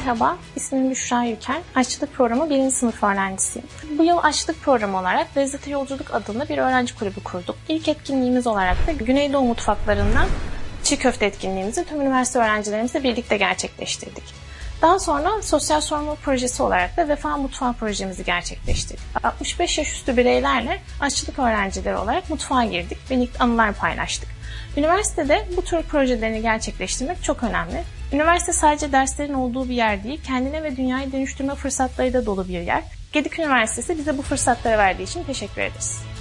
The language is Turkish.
Merhaba, ismim Büşra Yüker. Aşçılık Programı 1. sınıf öğrencisiyim. Bu yıl Aşçılık Programı olarak Lezzete Yolculuk adında bir öğrenci kulübü kurduk. İlk etkinliğimiz olarak da Güneydoğu mutfaklarından çiğ köfte etkinliğimizi tüm üniversite öğrencilerimizle birlikte gerçekleştirdik. Daha sonra sosyal sorumluluk projesi olarak da Vefa Mutfağı projemizi gerçekleştirdik. 65 yaş üstü bireylerle aşçılık öğrencileri olarak mutfağa girdik ve anılar paylaştık. Üniversitede bu tür projelerini gerçekleştirmek çok önemli. Üniversite sadece derslerin olduğu bir yer değil, kendine ve dünyayı dönüştürme fırsatlarıyla dolu bir yer. Gedik Üniversitesi bize bu fırsatları verdiği için teşekkür ederiz.